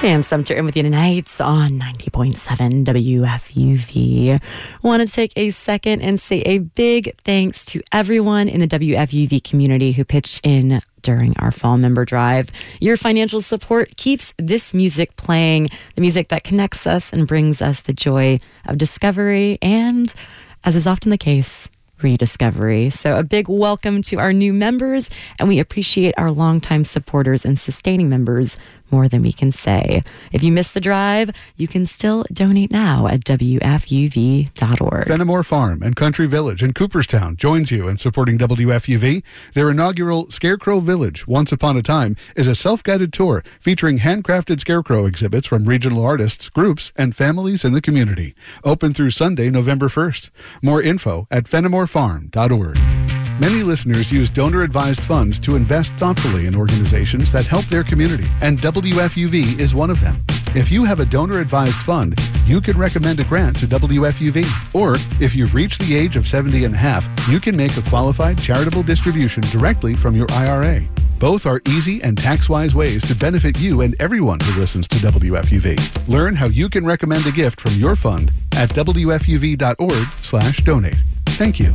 Sam Sumter in with you tonight on 90.7 WFUV. Want to take a second and say a big thanks to everyone in the WFUV community who pitched in during our fall member drive. Your financial support keeps this music playing, the music that connects us and brings us the joy of discovery and, as is often the case, rediscovery. So a big welcome to our new members, and we appreciate our longtime supporters and sustaining members more than we can say. If you missed the drive, you can still donate now at WFUV.org. Fenimore Farm and Country Village in Cooperstown joins you in supporting WFUV. Their inaugural Scarecrow Village, Once Upon a Time, is a self-guided tour featuring handcrafted scarecrow exhibits from regional artists, groups, and families in the community. Open through Sunday, November 1st. More info at fenimorefarm.org. Many listeners use donor-advised funds to invest thoughtfully in organizations that help their community, and WFUV is one of them. If you have a donor-advised fund, you can recommend a grant to WFUV. Or, if you've reached the age of 70 and a half, you can make a qualified charitable distribution directly from your IRA. Both are easy and tax-wise ways to benefit you and everyone who listens to WFUV. Learn how you can recommend a gift from your fund at WFUV.org/donate. Thank you.